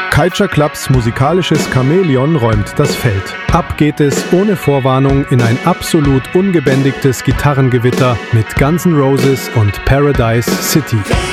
Culture Clubs musikalisches Chamäleon räumt das Feld. Ab geht es ohne Vorwarnung in ein absolut ungebändigtes Gitarrengewitter mit Guns N' Roses und Paradise City.